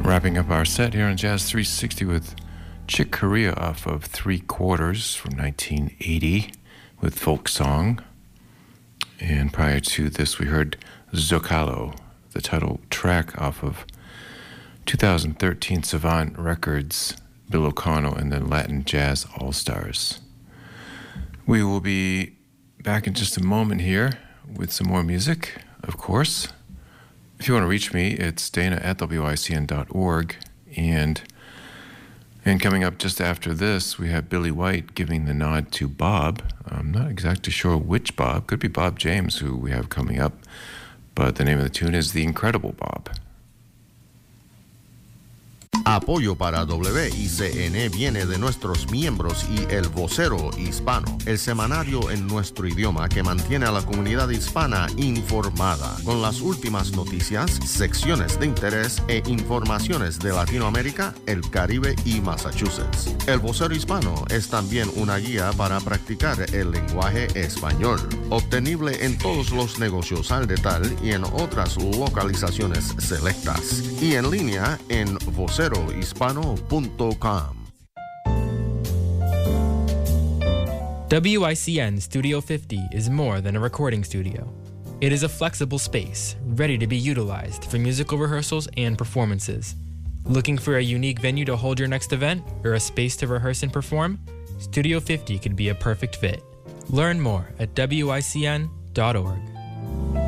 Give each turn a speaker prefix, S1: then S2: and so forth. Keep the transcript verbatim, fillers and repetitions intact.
S1: Wrapping up our set here on Jazz three sixty with Chick Corea off of Three Quarters from nineteen eighty with Folk Song. And prior to this, we heard Zocalo, the title track off of two thousand thirteen Savant Records, Bill O'Connell and the Latin Jazz All-Stars. We will be back in just a moment here with some more music, of course. If you want to reach me, it's dana at w i c n dot org. And, and coming up just after this, we have Billy White giving the nod to Bob. I'm not exactly sure which Bob. Could be Bob James, who we have coming up. But the name of the tune is The Incredible Bob.
S2: Apoyo para W I C N viene de nuestros miembros y El Vocero Hispano, el semanario en nuestro idioma que mantiene a la comunidad hispana informada con las últimas noticias, secciones de interés e informaciones de Latinoamérica, el Caribe y Massachusetts. El Vocero Hispano es también una guía para practicar el lenguaje español, obtenible en todos los negocios al detalle y en otras localizaciones selectas, y en línea en vocero hispano punto com.
S3: W I C N Studio fifty is more than a recording studio. It is a flexible space, ready to be utilized for musical rehearsals and performances. Looking for a unique venue to hold your next event or a space to rehearse and perform? Studio fifty could be a perfect fit. Learn more at w i c n dot org.